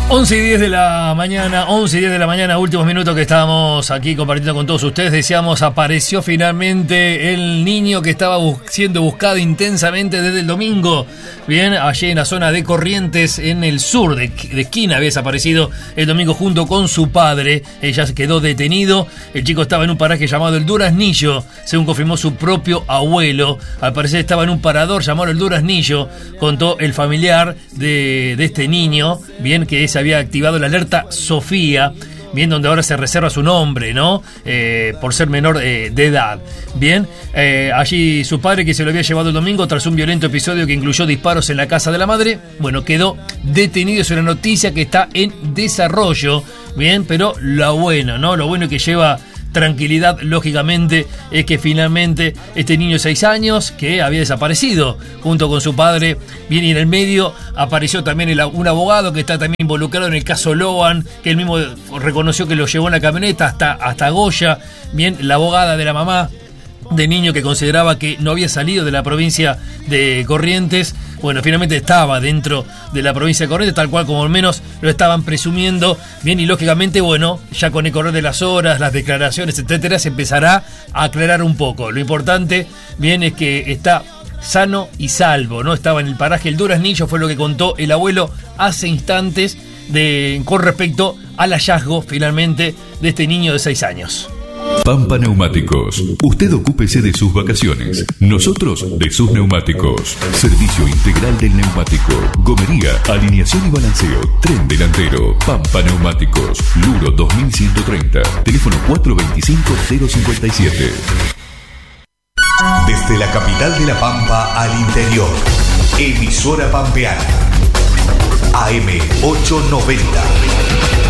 11:10 de la mañana, últimos minutos que estábamos aquí compartiendo con todos ustedes. Decíamos, apareció finalmente el niño que estaba siendo buscado intensamente desde el domingo. Bien, allí en la zona de Corrientes, en el sur de Esquina, había desaparecido el domingo junto con su padre. Ella se quedó detenido. El chico estaba en un paraje llamado El Duraznillo, según confirmó su propio abuelo. Al parecer estaba en un parador llamado El Duraznillo, contó el familiar de este niño, bien, que se había activado la alerta Sofía, bien, donde ahora se reserva su nombre, ¿no? Por ser menor de edad. Bien, allí su padre, que se lo había llevado el domingo tras un violento episodio que incluyó disparos en la casa de la madre, bueno, quedó detenido. Es una noticia que está en desarrollo, bien, pero lo bueno, ¿no? Lo bueno que lleva tranquilidad, lógicamente, es que finalmente este niño de 6 años, que había desaparecido junto con su padre, bien, y en el medio apareció también un abogado que está también involucrado en el caso Loan, que él mismo reconoció que lo llevó en la camioneta hasta Goya, bien, la abogada de la mamá de niño, que consideraba que no había salido de la provincia de Corrientes. Bueno, finalmente estaba dentro de la provincia de Corrientes, tal cual como al menos lo estaban presumiendo. Bien, y lógicamente, bueno, ya con el correr de las horas, las declaraciones, etcétera, se empezará a aclarar un poco. Lo importante, bien, es que está sano y salvo, ¿no? Estaba en el paraje El Duraznillo, fue lo que contó el abuelo hace instantes con respecto al hallazgo, finalmente, de este niño de 6 años. Pampa Neumáticos. Usted ocúpese de sus vacaciones. Nosotros de sus neumáticos. Servicio integral del neumático. Gomería, alineación y balanceo. Tren delantero. Pampa Neumáticos. Luro 2130. Teléfono 425-057. Desde la capital de La Pampa al interior. Emisora pampeana. AM 890.